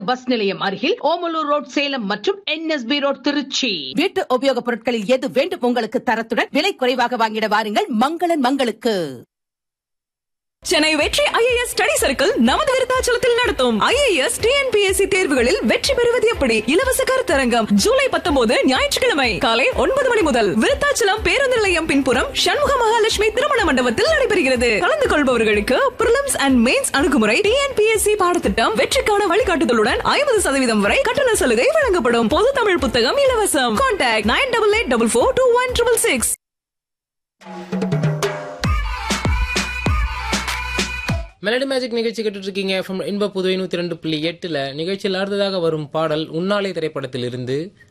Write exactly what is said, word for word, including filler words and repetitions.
Bus நிலையம் அருகில் Omalur road Salem மற்றும் என்எஸ்பி ரோட் திருச்சி. வீட்டு உபயோகப் பொருட்களில் எது வேண்டும் உங்களுக்கு தரத்துடன் விலை குறைவாக வாங்கிட வாருங்கள் மங்களன் மங்களுக்கு. சென்னை வெற்றி ஐஏஎஸ் ஸ்டடி சர்க்கிள் நமது விருத்தாச்சலத்தில் நடத்தும் ஐஏஎஸ் டிஎன்பிஎஸ்சி தேர்வுகளில் வெற்றி பெறுவது எப்படி இலவச கருத்தரங்கம் ஜூலை பத்தொன்பது ஞாயிற்றுக்கிழமை காலை ஒன்பது மணி முதல் விருத்தாச்சலம் பேருந்து நிலையம் பின்புறம் சண்முக மகாலட்சுமி திருமண மண்டபத்தில் நடைபெறுகிறது. கலந்து கொள்பவர்களுக்கு பிரிலிம்ஸ் அண்ட் மெயின்ஸ் அணுகுமுறை டிஎன்பிஎஸ்சி பாடத்திட்டம் வெற்றிக்கான வழிகாட்டுதலுடன் ஐம்பது சதவீதம் வரை கட்டண சலுகை வழங்கப்படும். பொது தமிழ் புத்தகம் இலவசம். Contact nine double eight double four two one triple six. Melody magic நிகழ்ச்சி கேட்டுட்டு இருக்கீங்க. இன்ப புதுவை நூத்தி ரெண்டு புள்ளி எட்டுல நிகழ்ச்சியில் அடுத்ததாக வரும் பாடல் உன்னாலே திரைப்படத்தில் இருந்து